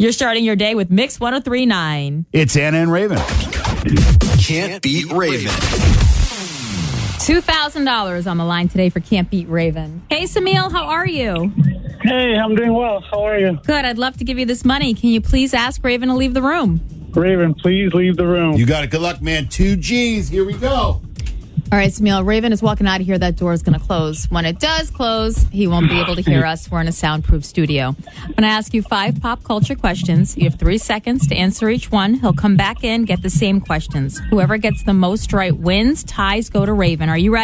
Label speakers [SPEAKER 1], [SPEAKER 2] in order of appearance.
[SPEAKER 1] You're starting your day with Mix 103.9.
[SPEAKER 2] It's Anna and Raven.
[SPEAKER 3] Can't beat Raven.
[SPEAKER 1] $2,000 on the line today for Can't Beat Raven. Hey, Samil, how are you?
[SPEAKER 4] Hey, I'm doing well. How are you?
[SPEAKER 1] Good. I'd love to give you this money. Can you please ask Raven to leave the room?
[SPEAKER 4] Raven, please leave the room.
[SPEAKER 2] You got it. Good luck, man. 2 G's. Here we go.
[SPEAKER 1] All right, Samil, Raven is walking out of here. That door is going to close. When it does close, he won't be able to hear us. We're in a soundproof studio. I'm going to ask you 5 pop culture questions. You have 3 seconds to answer each one. He'll come back in, get the same questions. Whoever gets the most right wins. Ties go to Raven. Are you ready?